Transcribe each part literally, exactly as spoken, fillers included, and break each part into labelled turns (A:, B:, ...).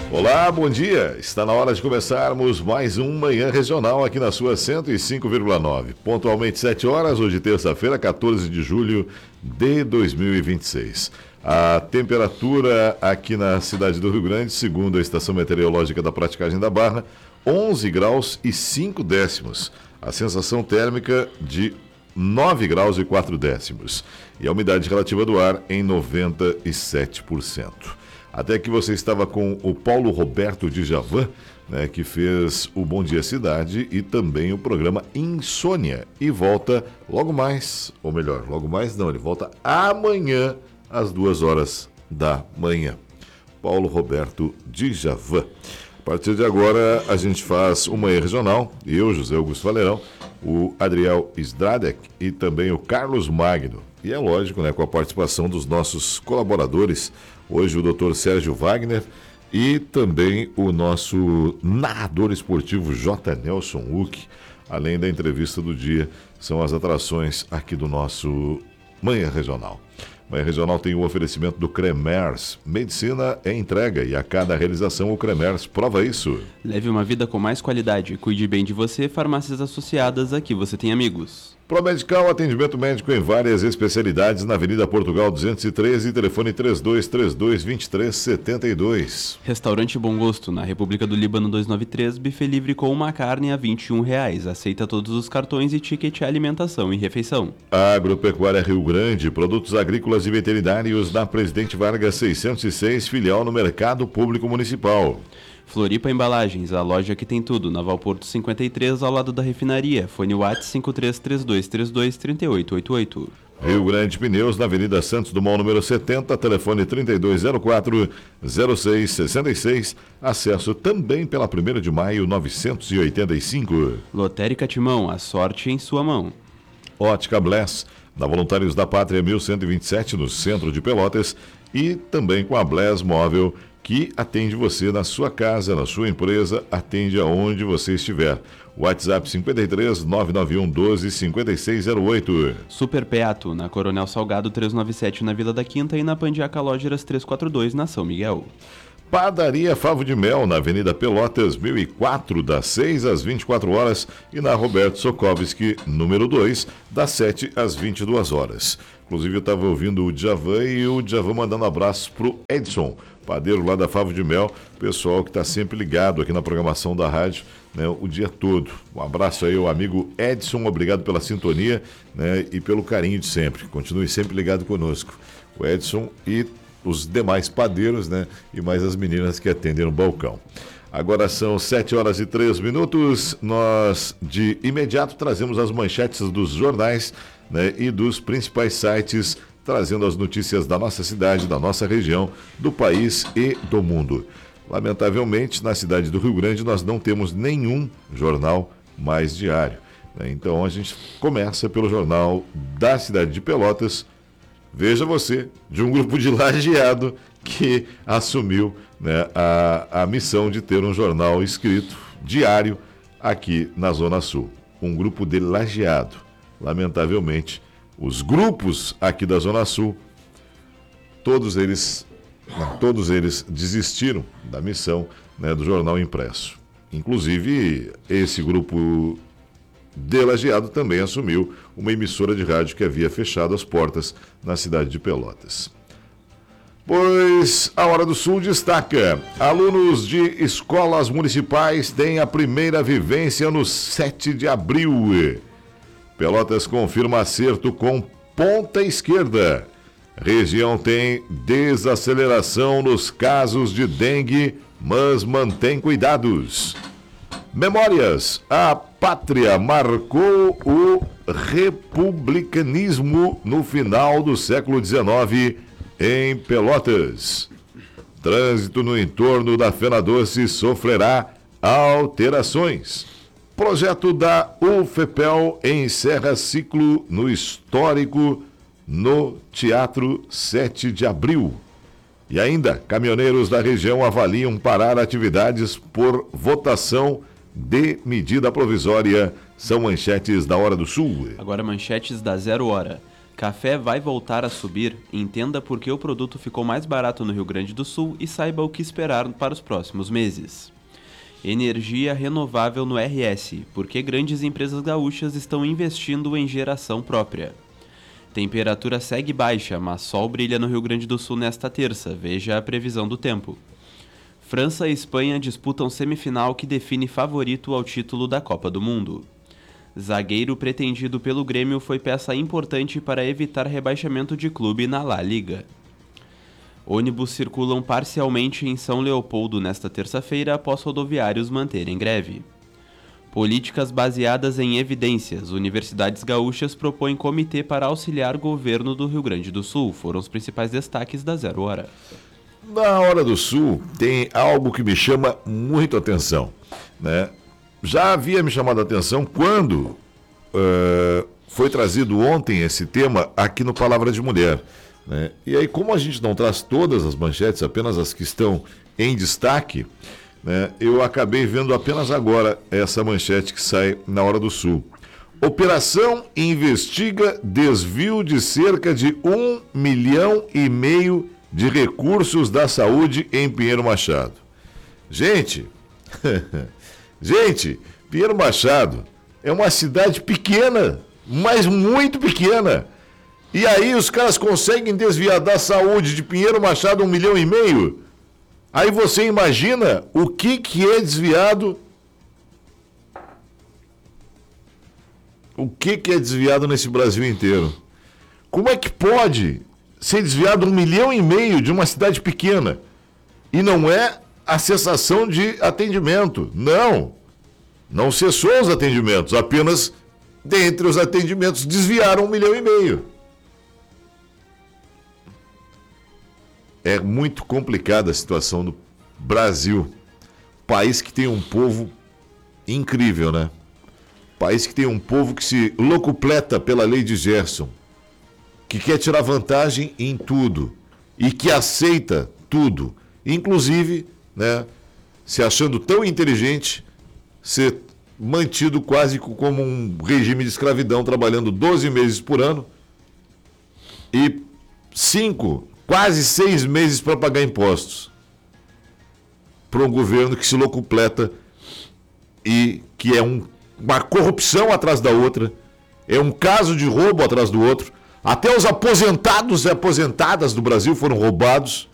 A: Olá, bom dia. Está na hora de começarmos mais um Manhã Regional aqui na sua cento e cinco vírgula nove. Pontualmente sete horas, hoje terça-feira, quatorze de julho de dois mil e vinte e seis. A temperatura aqui na cidade do Rio Grande, segundo a Estação Meteorológica da Praticagem da Barra, onze graus e cinco décimos. A sensação térmica de nove graus e quatro décimos. E a umidade relativa do ar em noventa e sete por cento. Até que você estava com o Paulo Roberto Djavan, né, que fez o Bom Dia Cidade e também o programa Insônia. E volta logo mais, ou melhor, logo mais não, ele volta amanhã às duas horas da manhã. Paulo Roberto Djavan. A partir de agora a gente faz o Manhã Regional, eu, José Augusto Valerão, o Adriel Stradek e também o Carlos Magno. E é lógico, né, com a participação dos nossos colaboradores, hoje o doutor Sérgio Wagner e também o nosso narrador esportivo J. Nelson Uck, além da entrevista do dia, são as atrações aqui do nosso Manhã Regional. Manhã Regional tem o oferecimento do Cremers. Medicina é entrega e a cada realização o Cremers prova isso.
B: Leve uma vida com mais qualidade. Cuide bem de você. Farmácias associadas. Aqui você tem amigos.
A: Promedical, atendimento médico em várias especialidades na Avenida Portugal duzentos e treze, telefone três dois três dois, dois três sete dois.
B: Restaurante Bom Gosto, na República do Líbano duzentos e noventa e três, buffet livre com uma carne a vinte e um reais. Aceita todos os cartões e ticket alimentação e refeição.
A: Agropecuária Rio Grande, produtos agrícolas e veterinários na Presidente Vargas seiscentos e seis, filial no Mercado Público Municipal.
B: Floripa Embalagens, a loja que tem tudo, na Valporto cinquenta e três, ao lado da refinaria. Fone WhatsApp cinco três três dois três dois, três oito oito oito.
A: Rio Grande Pneus, na Avenida Santos Dumont, número setenta, telefone trinta e dois zero quatro, zero seis seis seis. Acesso também pela primeiro de maio, novecentos e oitenta e cinco.
B: Lotérica Timão, a sorte em sua mão.
A: Ótica Bless, na Voluntários da Pátria mil cento e vinte e sete, no centro de Pelotas, e também com a Bless Móvel, que atende você na sua casa, na sua empresa, atende aonde você estiver. WhatsApp cinco três, nove nove um, um dois, cinco seis zero oito.
B: Super Peato, na Coronel Salgado trezentos e noventa e sete, na Vila da Quinta, e na Pandiaca Lógeras trezentos e quarenta e dois, na São Miguel.
A: Padaria Favo de Mel, na Avenida Pelotas mil e quatro, das seis às vinte e quatro horas, e na Roberto Sokovski, número dois, das sete às vinte e duas horas. Inclusive eu estava ouvindo o Djavan e o Djavan mandando abraços pro Edson, padeiro lá da Favo de Mel, pessoal que está sempre ligado aqui na programação da rádio, né, o dia todo. Um abraço aí ao amigo Edson, obrigado pela sintonia, né, e pelo carinho de sempre. Continue sempre ligado conosco. O Edson e os demais padeiros, né, e mais as meninas que atendem no balcão. Agora são sete horas e três minutos, nós de imediato trazemos as manchetes dos jornais, né, e dos principais sites, trazendo as notícias da nossa cidade, da nossa região, do país e do mundo. Lamentavelmente, na cidade do Rio Grande, nós não temos nenhum jornal mais diário, né? Então a gente começa pelo jornal da cidade de Pelotas. Veja você, de um grupo de lajeado que assumiu, né, a, a missão de ter um jornal escrito diário aqui na Zona Sul. Um grupo de lajeado. Lamentavelmente, os grupos aqui da Zona Sul, todos eles, né, todos eles desistiram da missão, né, do jornal impresso. Inclusive, esse grupo de lajeado também assumiu uma emissora de rádio que havia fechado as portas na cidade de Pelotas. Pois a Hora do Sul destaca: alunos de escolas municipais têm a primeira vivência no sete de abril. Pelotas confirma acerto com ponta esquerda. Região tem desaceleração nos casos de dengue, mas mantém cuidados. Memórias. A pátria marcou o republicanismo no final do século dezenove em Pelotas. Trânsito no entorno da Fena Doce sofrerá alterações. Projeto da UFPEL encerra ciclo no histórico no Teatro sete de abril. E ainda, caminhoneiros da região avaliam parar atividades por votação de medida provisória. São manchetes da Hora do Sul.
B: Agora manchetes da Zero Hora. Café vai voltar a subir? Entenda por que o produto ficou mais barato no Rio Grande do Sul e saiba o que esperar para os próximos meses. Energia renovável no R S, porque grandes empresas gaúchas estão investindo em geração própria. Temperatura segue baixa, mas sol brilha no Rio Grande do Sul nesta terça, veja a previsão do tempo. França e Espanha disputam semifinal que define favorito ao título da Copa do Mundo. Zagueiro pretendido pelo Grêmio foi peça importante para evitar rebaixamento de clube na La Liga. Ônibus circulam parcialmente em São Leopoldo nesta terça-feira após rodoviários manterem greve. Políticas baseadas em evidências. Universidades gaúchas propõem comitê para auxiliar governo do Rio Grande do Sul. Foram os principais destaques da Zero Hora.
A: Na Hora do Sul tem algo que me chama muito atenção, né? Já havia me chamado a atenção quando uh, foi trazido ontem esse tema aqui no Palavra de Mulher, né? E aí, como a gente não traz todas as manchetes, apenas as que estão em destaque, né, eu acabei vendo apenas agora essa manchete que sai na Hora do Sul. Operação investiga desvio de cerca de um milhão e meio de recursos da saúde em Pinheiro Machado. Gente... Gente, Pinheiro Machado é uma cidade pequena, mas muito pequena. E aí os caras conseguem desviar da saúde de Pinheiro Machado um milhão e meio. Aí você imagina o que, que é desviado. O que, que é desviado nesse Brasil inteiro? Como é que pode ser desviado um milhão e meio de uma cidade pequena? E não é a cessação de atendimento. Não. Não cessou os atendimentos. Apenas, dentre os atendimentos, desviaram um milhão e meio. É muito complicada a situação do Brasil. País que tem um povo incrível, né? País que tem um povo que se locupleta pela lei de Gerson, que quer tirar vantagem em tudo e que aceita tudo, inclusive, né, se achando tão inteligente, ser mantido quase como um regime de escravidão, trabalhando doze meses por ano e cinco, quase seis meses para pagar impostos para um governo que se locupleta e que é um, uma corrupção atrás da outra, é um caso de roubo atrás do outro. Até os aposentados e aposentadas do Brasil foram roubados.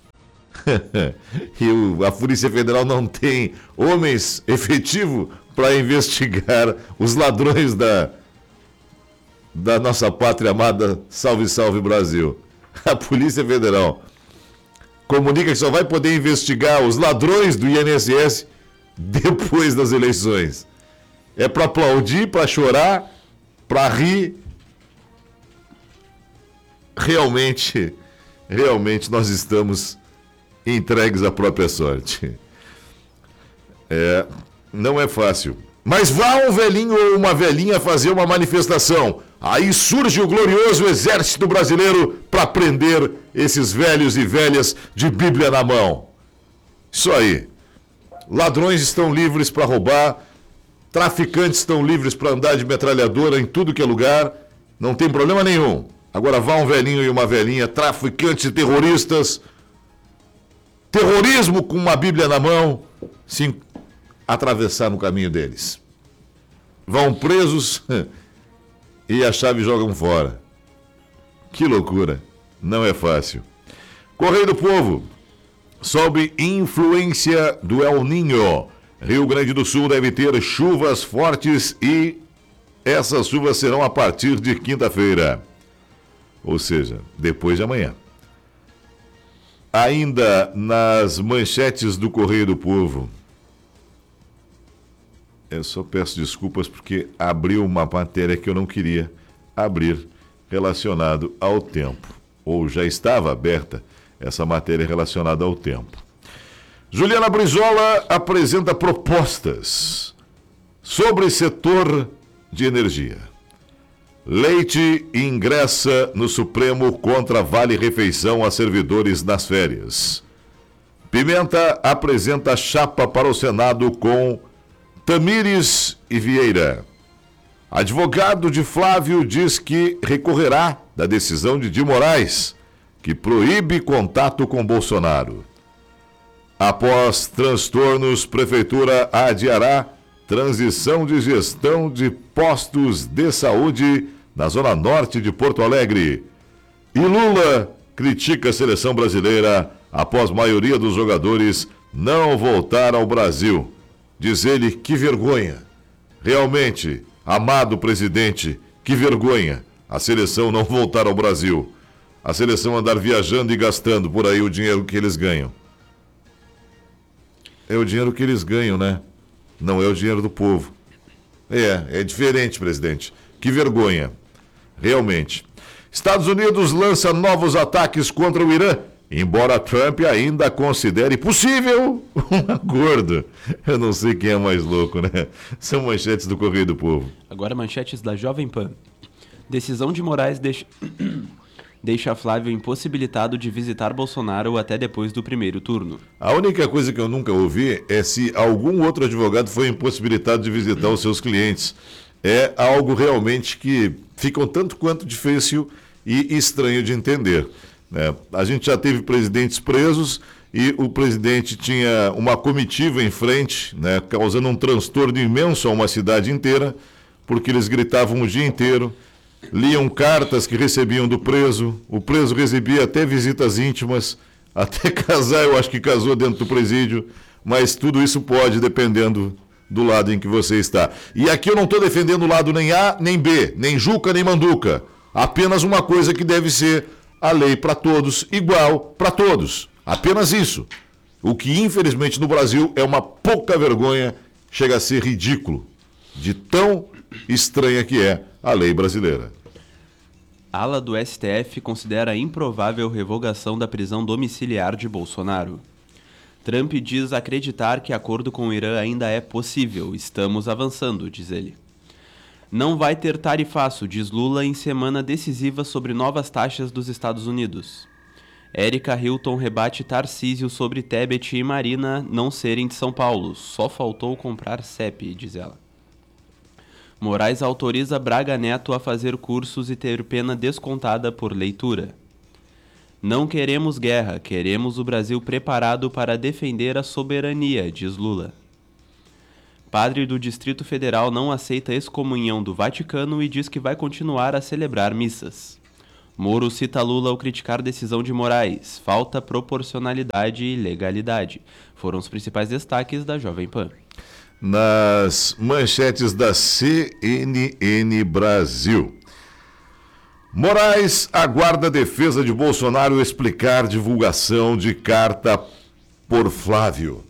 A: E o, a Polícia Federal não tem homens efetivos para investigar os ladrões da, da nossa pátria amada. Salve, salve Brasil. A Polícia Federal comunica que só vai poder investigar os ladrões do I N S S depois das eleições. É para aplaudir, para chorar, para rir. Realmente, realmente nós estamos entregues à própria sorte. É, não é fácil. Mas vá um velhinho ou uma velhinha fazer uma manifestação. Aí surge o glorioso exército brasileiro para prender esses velhos e velhas de Bíblia na mão. Isso aí. Ladrões estão livres para roubar, traficantes estão livres para andar de metralhadora em tudo que é lugar, não tem problema nenhum. Agora vá um velhinho e uma velhinha, traficantes e terroristas, terrorismo com uma Bíblia na mão, se atravessar no caminho deles. Vão presos e a chave jogam fora. Que loucura, não é fácil. Correio do Povo, sob influência do El Niño, Rio Grande do Sul deve ter chuvas fortes e essas chuvas serão a partir de quinta-feira. Ou seja, depois de amanhã. Ainda nas manchetes do Correio do Povo, eu só peço desculpas porque abriu uma matéria que eu não queria abrir relacionado ao tempo. Ou já estava aberta essa matéria relacionada ao tempo. Juliana Brizola apresenta propostas sobre setor de energia. Leite ingressa no Supremo contra vale-refeição a servidores nas férias. Pimenta apresenta chapa para o Senado com Tamires e Vieira. Advogado de Flávio diz que recorrerá da decisão de Di Moraes, que proíbe contato com Bolsonaro. Após transtornos, Prefeitura adiará transição de gestão de postos de saúde na Zona Norte de Porto Alegre. E Lula critica a seleção brasileira após maioria dos jogadores não voltar ao Brasil. Diz ele, que vergonha. Realmente, amado presidente, que vergonha a seleção não voltar ao Brasil. A seleção andar viajando e gastando por aí o dinheiro que eles ganham. É o dinheiro que eles ganham, né? Não é o dinheiro do povo. É, é diferente, presidente. Que vergonha. Realmente. Estados Unidos lança novos ataques contra o Irã, embora Trump ainda considere possível um acordo. Eu não sei quem é mais louco, né? São manchetes do Correio do Povo.
B: Agora manchetes da Jovem Pan. Decisão de Moraes deixa... deixa Flávio impossibilitado de visitar Bolsonaro até depois do primeiro turno.
A: A única coisa que eu nunca ouvi é se algum outro advogado foi impossibilitado de visitar os seus clientes. É algo realmente que fica um tanto quanto difícil e estranho de entender. Né? A gente já teve presidentes presos e o presidente tinha uma comitiva em frente, né, causando um transtorno imenso a uma cidade inteira, porque eles gritavam o dia inteiro, liam cartas que recebiam do preso, o preso recebia até visitas íntimas, até casar, eu acho que casou dentro do presídio, mas tudo isso pode, dependendo do lado em que você está. E aqui eu não estou defendendo o lado nem A, nem B, nem Juca, nem Manduca. Apenas uma coisa que deve ser a lei para todos, igual para todos. Apenas isso. O que, infelizmente, no Brasil é uma pouca vergonha, chega a ser ridículo, de tão estranha que é a lei brasileira.
B: A ala do S T F considera improvável revogação da prisão domiciliar de Bolsonaro. Trump diz acreditar que acordo com o Irã ainda é possível. Estamos avançando, diz ele. Não vai ter tarifaço, diz Lula em semana decisiva sobre novas taxas dos Estados Unidos. Érica Hilton rebate Tarcísio sobre Tebet e Marina não serem de São Paulo. Só faltou comprar C E P, diz ela. Moraes autoriza Braga Neto a fazer cursos e ter pena descontada por leitura. Não queremos guerra, queremos o Brasil preparado para defender a soberania, diz Lula. Padre do Distrito Federal não aceita excomunhão do Vaticano e diz que vai continuar a celebrar missas. Moro cita Lula ao criticar decisão de Moraes. Falta proporcionalidade e legalidade. Foram os principais destaques da Jovem Pan.
A: Nas manchetes da C N N Brasil. Moraes aguarda a defesa de Bolsonaro explicar divulgação de carta por Flávio.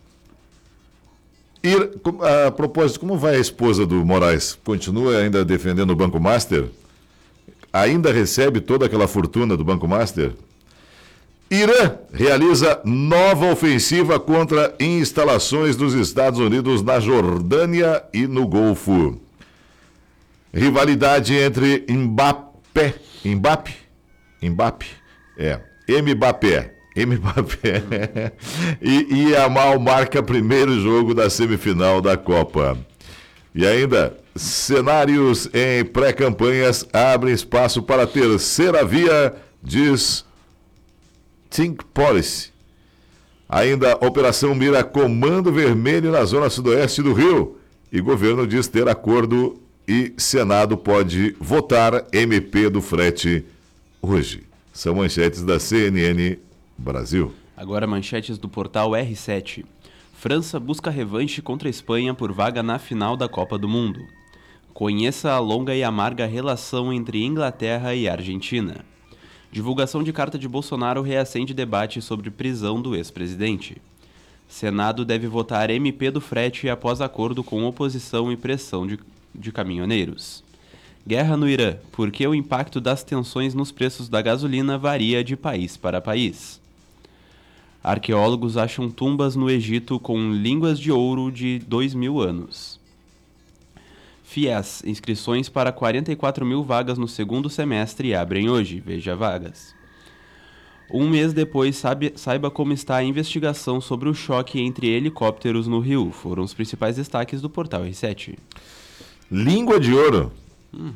A: E, a propósito, como vai a esposa do Moraes? Continua ainda defendendo o Banco Master? Ainda recebe toda aquela fortuna do Banco Master? Irã realiza nova ofensiva contra instalações dos Estados Unidos na Jordânia e no Golfo. Rivalidade entre Mbappé, Mbappé, Mbappé, é, Mbappé, Mbappé e Yamal marca primeiro jogo da semifinal da Copa. E ainda, cenários em pré-campanhas abrem espaço para a terceira via, diz Think Policy. Ainda, operação mira Comando Vermelho na zona sudoeste do Rio. E governo diz ter acordo e Senado pode votar M P do frete hoje. São manchetes da C N N Brasil.
B: Agora manchetes do portal R sete. França busca revanche contra a Espanha por vaga na final da Copa do Mundo. Conheça a longa e amarga relação entre Inglaterra e Argentina. Divulgação de carta de Bolsonaro reacende debate sobre prisão do ex-presidente. Senado deve votar M P do frete após acordo com oposição e pressão de, de caminhoneiros. Guerra no Irã, porque o impacto das tensões nos preços da gasolina varia de país para país. Arqueólogos acham tumbas no Egito com línguas de ouro de dois mil anos. FIES, inscrições para quarenta e quatro mil vagas no segundo semestre abrem hoje, veja vagas. Um mês depois, sabe, saiba como está a investigação sobre o choque entre helicópteros no Rio. Foram os principais destaques do portal R sete.
A: Língua de ouro.
B: Uhum.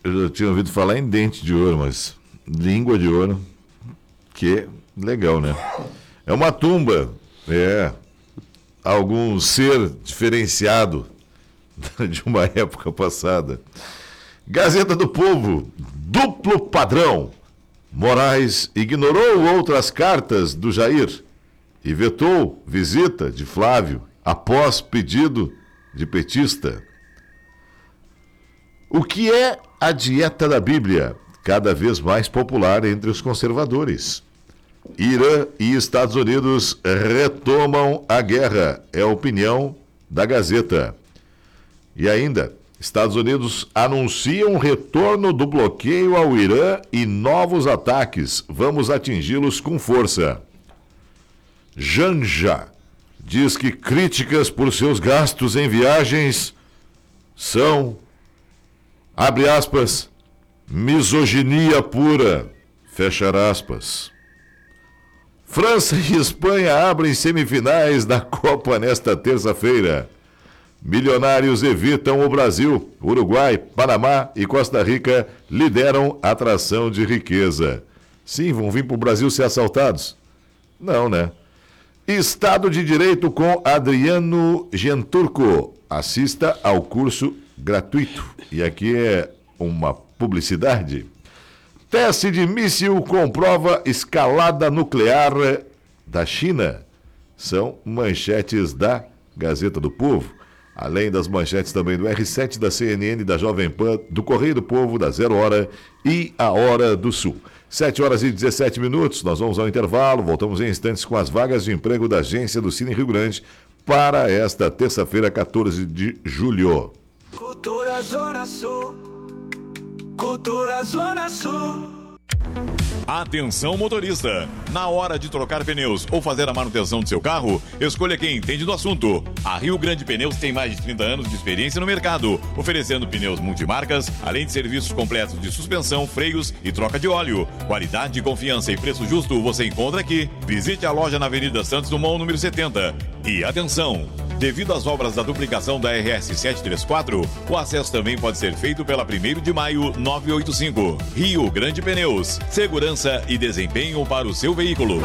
A: eu já tinha ouvido falar em dente de ouro, mas língua de ouro, que legal, né? É uma tumba, é algum ser diferenciado de uma época passada. Gazeta do Povo, duplo padrão. Moraes ignorou outras cartas do Jair e vetou visita de Flávio após pedido de petista. O que é a dieta da Bíblia? Cada vez mais popular entre os conservadores. Irã e Estados Unidos retomam a guerra, é a opinião da Gazeta. E ainda, Estados Unidos anunciam retorno do bloqueio ao Irã e novos ataques. Vamos atingi-los com força. Janja diz que críticas por seus gastos em viagens são, abre aspas, misoginia pura, fecha aspas. França e Espanha abrem semifinais da Copa nesta terça-feira. Milionários evitam o Brasil. Uruguai, Panamá e Costa Rica lideram a atração de riqueza. Sim, vão vir para o Brasil ser assaltados? Não, né? Estado de Direito com Adriano Genturco. Assista ao curso gratuito. E aqui é uma publicidade. Teste de míssil comprova escalada nuclear da China. São manchetes da Gazeta do Povo. Além das manchetes também do R sete, da C N N, da Jovem Pan, do Correio do Povo, da Zero Hora e a Hora do Sul. sete horas e dezessete minutos, nós vamos ao intervalo, voltamos em instantes com as vagas de emprego da agência do Cine Rio Grande para esta terça-feira, quatorze de julho.
C: Cultura Zona Sul. Cultura Zona Sul.
D: Atenção motorista, na hora de trocar pneus ou fazer a manutenção do seu carro, escolha quem entende do assunto. A Rio Grande Pneus tem mais de trinta anos de experiência no mercado, oferecendo pneus multimarcas, além de serviços completos de suspensão, freios e troca de óleo. Qualidade, confiança e preço justo você encontra aqui. Visite a loja na Avenida Santos Dumont, número setenta. E atenção! Devido às obras da duplicação da R S setecentos e trinta e quatro, o acesso também pode ser feito pela primeiro de maio novecentos e oitenta e cinco. Rio Grande Pneus. Segurança e desempenho para o seu veículo.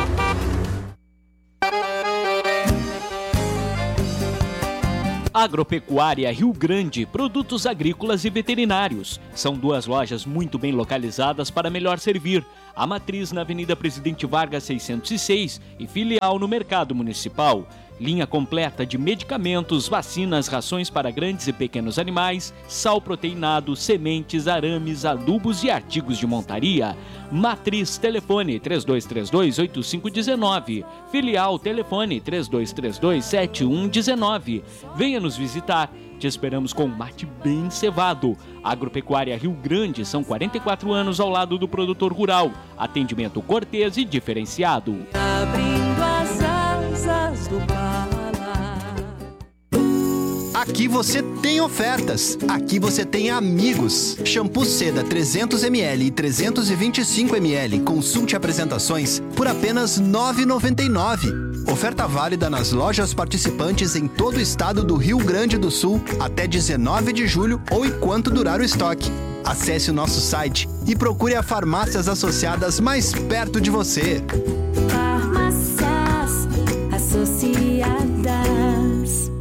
E: Agropecuária Rio Grande, produtos agrícolas e veterinários. São duas lojas muito bem localizadas para melhor servir. A matriz na Avenida Presidente Vargas seiscentos e seis e filial no Mercado Municipal. Linha completa de medicamentos, vacinas, rações para grandes e pequenos animais, sal proteinado, sementes, arames, adubos e artigos de montaria. Matriz, telefone três dois três dois, oito cinco um nove. Filial, telefone três dois três dois, sete um um nove. Venha nos visitar. Te esperamos com um mate bem cevado. Agropecuária Rio Grande, são quarenta e quatro anos ao lado do produtor rural. Atendimento cortês e diferenciado.
C: Abrindo as asas do Pará.
F: Aqui você tem ofertas. Aqui você tem amigos. Shampoo Seda trezentos mililitros e trezentos e vinte e cinco mililitros. Consulte apresentações por apenas nove reais e noventa e nove centavos. Oferta válida nas lojas participantes em todo o estado do Rio Grande do Sul até dezenove de julho ou enquanto durar o estoque. Acesse o nosso site e procure a farmácias associadas mais perto de você.
G: Farmácias Associadas.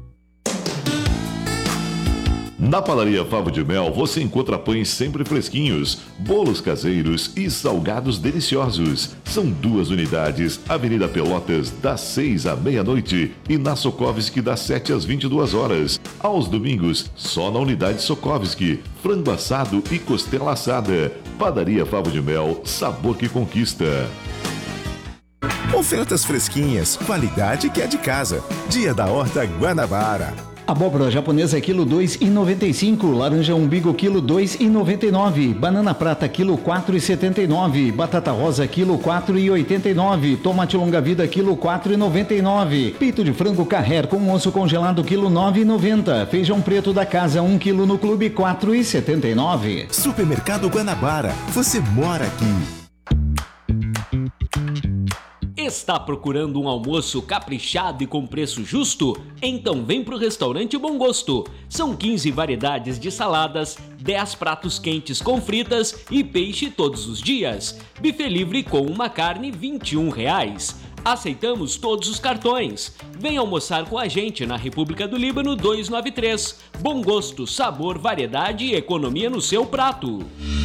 A: Na Padaria Favo de Mel você encontra pães sempre fresquinhos, bolos caseiros e salgados deliciosos. São duas unidades, Avenida Pelotas, das seis à meia-noite e na Sokovski, das sete às vinte e duas horas. Aos domingos, só na unidade Sokovski, frango assado e costela assada. Padaria Favo de Mel, sabor que conquista.
H: Ofertas fresquinhas, qualidade que é de casa. Dia da Horta Guanabara.
I: Abóbora japonesa quilo dois reais e noventa e cinco, laranja umbigo quilo dois reais e noventa e nove, banana prata quilo quatro reais e setenta e nove, batata rosa quilo quatro reais e oitenta e nove, tomate longa vida quilo quatro reais e noventa e nove, peito de frango Carrer com osso congelado quilo nove reais e noventa, feijão preto da casa um quilo no clube quatro reais e setenta e nove.
H: Supermercado Guanabara, você mora aqui.
E: Está procurando um almoço caprichado e com preço justo? Então vem pro restaurante Bom Gosto. São quinze variedades de saladas, dez pratos quentes com fritas e peixe todos os dias. Buffet livre com uma carne vinte e um reais. Aceitamos todos os cartões. Vem almoçar com a gente na República do Líbano duzentos e noventa e três. Bom Gosto, sabor, variedade e economia no seu prato.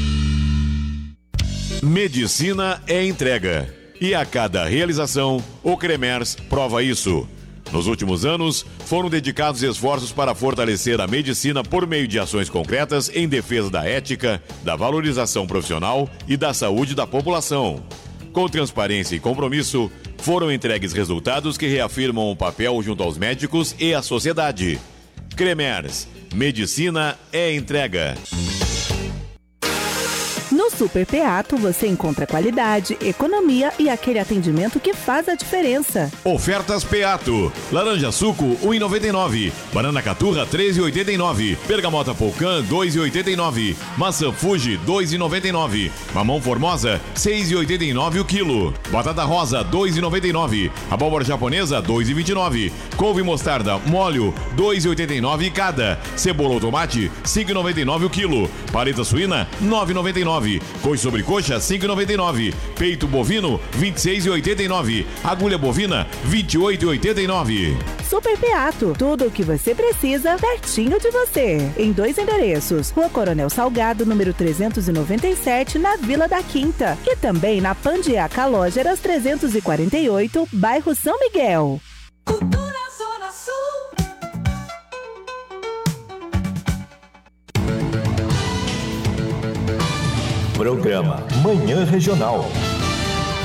D: Medicina é entrega. E a cada realização, o Cremers prova isso. Nos últimos anos, foram dedicados esforços para fortalecer a medicina por meio de ações concretas em defesa da ética, da valorização profissional e da saúde da população. Com transparência e compromisso, foram entregues resultados que reafirmam o papel junto aos médicos e à sociedade. Cremers, medicina é entrega.
G: No Super Peato você encontra qualidade, economia e aquele atendimento que faz a diferença.
D: Ofertas Peato. Laranja suco um real e noventa e nove centavos. Banana caturra três reais e oitenta e nove centavos. Bergamota Polcan dois reais e oitenta e nove centavos. Maçã Fuji dois reais e noventa e nove centavos. Mamão Formosa seis reais e oitenta e nove centavos o quilo. Batata rosa dois reais e noventa e nove centavos. Abóbora japonesa dois reais e vinte e nove centavos. Couve mostarda molho dois reais e oitenta e nove centavos cada. Cebola ou tomate cinco reais e noventa e nove centavos o quilo. Paleta suína nove reais e noventa e nove centavos. Coxa sobre coxa cinco reais e noventa e nove centavos. Peito bovino vinte e seis reais e oitenta e nove centavos. Agulha bovina vinte e oito reais e oitenta e nove centavos.
G: Super Peato, tudo o que você precisa pertinho de você. Em dois endereços, Rua Coronel Salgado, número trezentos e noventa e sete, na Vila da Quinta. E também na Pandiaca Lógeras trezentos e quarenta e oito, bairro São Miguel.
C: Cultura Zona Sul.
J: Programa Manhã Regional.